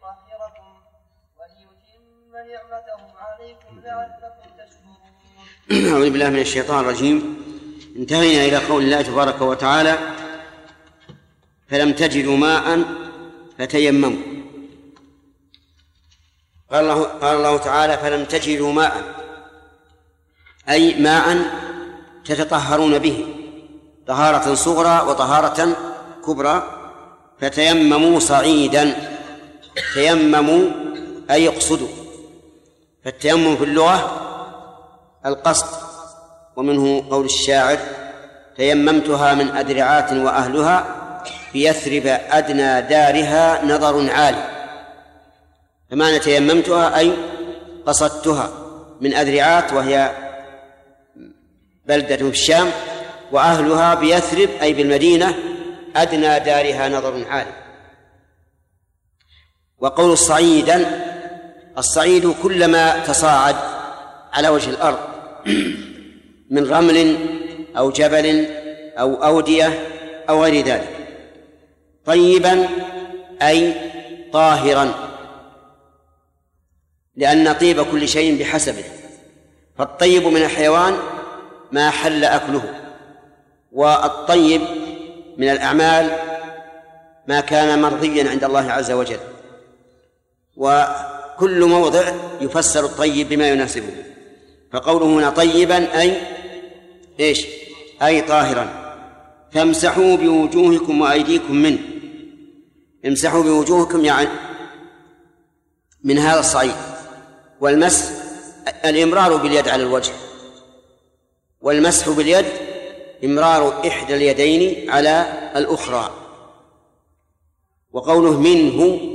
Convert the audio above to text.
وليطهركم وليتم نعمته عليكم لعلكم تشكرون. أعوذ بالله من الشيطان الرجيم. انتهينا إلى قول الله تبارك وتعالى: فلم تجدوا ماء فتيمموا. قال الله تعالى: فلم تجدوا ماء، أي ماء تتطهرون به طهارة صغرى وطهارة كبرى، فتيمموا صعيدا. تيمموا أي يقصدوا. فالتيمم في اللغة القصد، ومنه قول الشاعر: تيممتها من أدرعات وأهلها بيثرب أدنى دارها نظر عالي. فمعنى تيممتها أي قصدتها من أدرعات، وهي بلدة في الشام، وأهلها بيثرب أي بالمدينة أدنى دارها نظر عالي. وقول الصعيدا: الصعيد كلما تصاعد على وجه الأرض من رمل أو جبل أو أودية أو غير ذلك. طيبا أي طاهرا، لأن طيب كل شيء بحسبه. فالطيب من الحيوان ما حل أكله، والطيب من الأعمال ما كان مرضيا عند الله عز وجل. وكل موضع يفسر الطيب بما يناسبه. فقوله هنا طيبا أي إيش؟ أي طاهرا. فامسحوا بوجوهكم وأيديكم منه. امسحوا بوجوهكم يعني من هذا الصعيد. والمسح الإمرار باليد على الوجه، والمسح باليد إمرار إحدى اليدين على الأخرى. وقوله منه